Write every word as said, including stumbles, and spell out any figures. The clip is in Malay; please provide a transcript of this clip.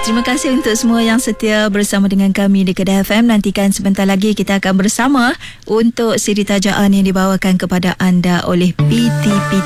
Terima kasih untuk semua yang setia bersama dengan kami di Kedah F M. Nantikan sebentar lagi kita akan bersama untuk siri tajaan yang dibawakan kepada anda oleh P T P